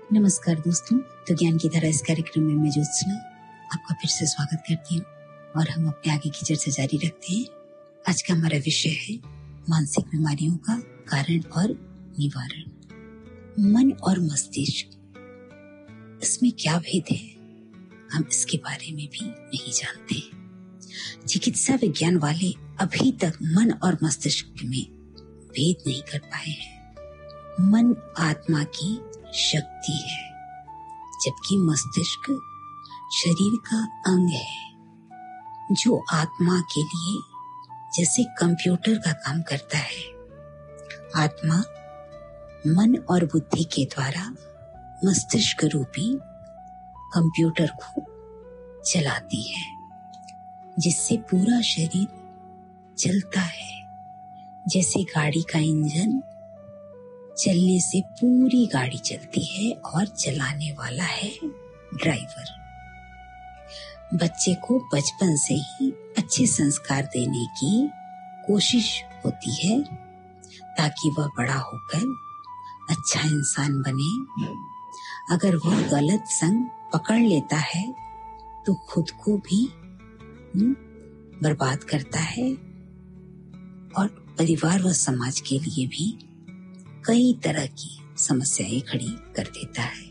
नमस्कार दोस्तों, तो ज्ञान की धारा इस कार्यक्रम में मैं ज्योत्सना आपका फिर से स्वागत करती हूँ और हम अपने आगे की चर्चा जारी रखते हैं। आज का हमारा विषय है मानसिक बीमारियों का कारण और निवारण। मन और मस्तिष्क, इसमें क्या भेद है, हम इसके बारे में भी नहीं जानते। चिकित्सा विज्ञान वाले अभी तक मन और मस्तिष्क में भेद नहीं कर पाए हैं। मन आत्मा की शक्ति है, जबकि मस्तिष्क शरीर का अंग है जो आत्मा के लिए जैसे कंप्यूटर का काम करता है। आत्मा मन और बुद्धि के द्वारा मस्तिष्क रूपी कंप्यूटर को चलाती है, जिससे पूरा शरीर चलता है। जैसे गाड़ी का इंजन चलने से पूरी गाड़ी चलती है और चलाने वाला है ड्राइवर। बच्चे को बचपन से ही अच्छे संस्कार देने की कोशिश होती है ताकि वह बड़ा होकर अच्छा इंसान बने। अगर वह गलत संग पकड़ लेता है तो खुद को भी बर्बाद करता है और परिवार व समाज के लिए भी कई तरह की समस्याएं खड़ी कर देता है।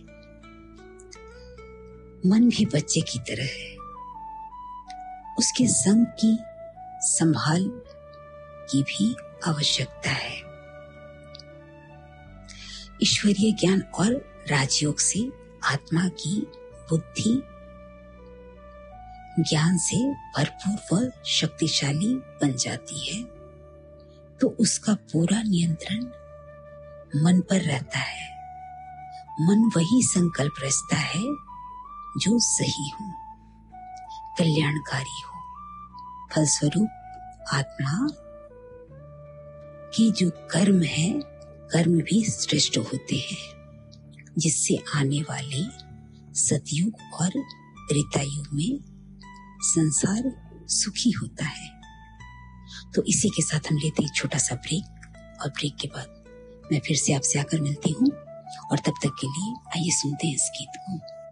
मन भी बच्चे की तरह है, उसके संग की संभाल की भी आवश्यकता है। ईश्वरीय ज्ञान और राजयोग से आत्मा की बुद्धि ज्ञान से भरपूर व शक्तिशाली बन जाती है, तो उसका पूरा नियंत्रण मन पर रहता है। मन वही संकल्प रचता है जो सही हो, कल्याणकारी हो। फलस्वरूप आत्मा के जो कर्म है, कर्म भी श्रेष्ठ होते हैं, जिससे आने वाले सतयुग और त्रेतायुग में संसार सुखी होता है। तो इसी के साथ हम लेते हैं छोटा सा ब्रेक, और ब्रेक के बाद मैं फिर से आपसे आकर मिलती हूँ, और तब तक के लिए आइए सुनते हैं इस गीत को।